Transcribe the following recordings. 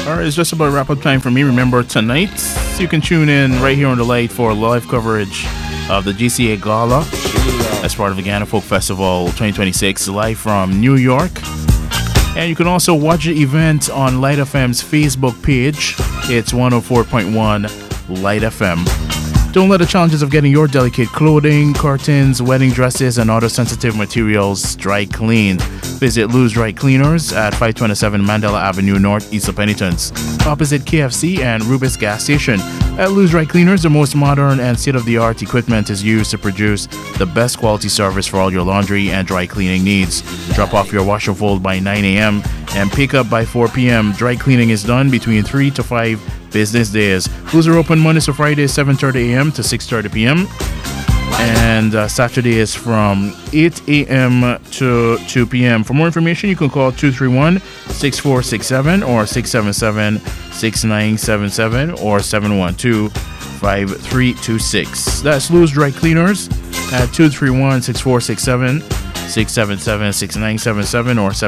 Alright, it's just about wrap up time for me. Remember, tonight you can tune in right here on the Light for live coverage of the GCA Gala as part of the Ghana Folk Festival 2026 live from New York. And you can also watch the event on Light FM's Facebook page. It's 104.1 Light FM. Don't let the challenges of getting your delicate clothing, curtains, wedding dresses, and other sensitive materials dry cleaned. Visit Lou's Dry Cleaners at 527 Mandela Avenue North, East of Penitence, opposite KFC and Rubis gas station. At Lou's Dry Cleaners, the most modern and state-of-the-art equipment is used to produce the best quality service for all your laundry and dry cleaning needs. Drop off your wash and fold by 9 a.m. and pick up by 4 p.m. Dry cleaning is done between 3 to 5 business days. Lou's are open Mondays to Fridays, 7:30 a.m. to 6:30 p.m. And Saturday is from 8 a.m. to 2 p.m. For more information, you can call 231-6467 or 677-6977 or 712-5326. That's Lou's Dry Cleaners at 231-6467, 677-6977 or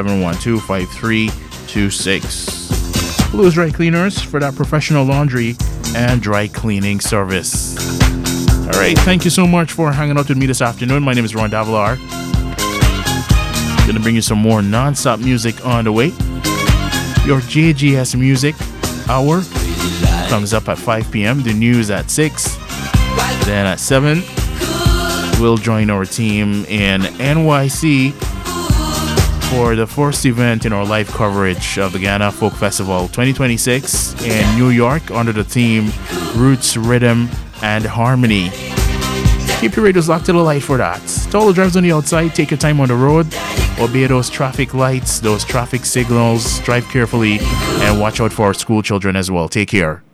712-5326. Lou's Dry Cleaners for that professional laundry and dry cleaning service. Alright, thank you so much for hanging out with me this afternoon. My name is Ron Davalar. Gonna bring you some more non-stop music on the way. Your JGS Music Hour comes up at 5 p.m. The news at 6. Then at 7, we'll join our team in NYC for the first event in our live coverage of the Ghana Folk Festival 2026 in New York under the theme Roots, Rhythm, and Harmony. Keep your radios locked to the light for that. To all the drivers on the outside, take your time on the road. Obey those traffic lights, those traffic signals. Drive carefully and watch out for our school children as well. Take care.